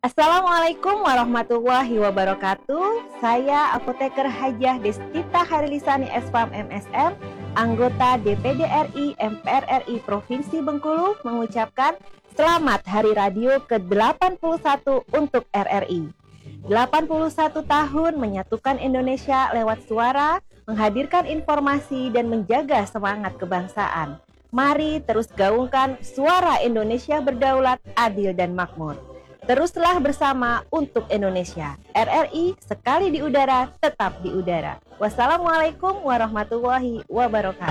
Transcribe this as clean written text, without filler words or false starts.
Assalamualaikum warahmatullahi wabarakatuh. Saya Apoteker Hajah Destita Harilisani SPAM MSM, anggota DPD RI MPR RI Provinsi Bengkulu mengucapkan selamat Hari Radio ke-81 untuk RRI. 81 tahun menyatukan Indonesia lewat suara, menghadirkan informasi dan menjaga semangat kebangsaan. Mari terus gaungkan suara Indonesia berdaulat, adil dan makmur. Teruslah bersama untuk Indonesia. RRI sekali di udara, tetap di udara. Wassalamualaikum warahmatullahi wabarakatuh.